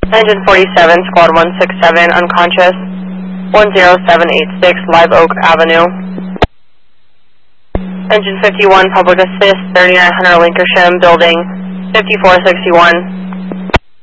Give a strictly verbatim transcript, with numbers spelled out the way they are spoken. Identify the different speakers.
Speaker 1: Engine forty-seven, squad one six seven, unconscious, one zero seven eight six, Live Oak Avenue. Engine fifty-one, public assist, thirty-nine hundred Lincolnshire, building fifty-four sixty-one.